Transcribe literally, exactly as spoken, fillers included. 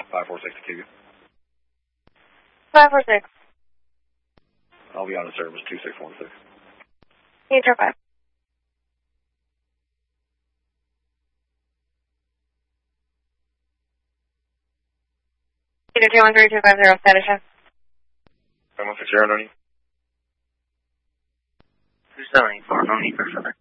five four six to Q. five four six. I'll be on the service two six one six. Eight zero five. Eight two one three two five zero. Status check. Seven one six zero. No need. Two seventy four. No need for further.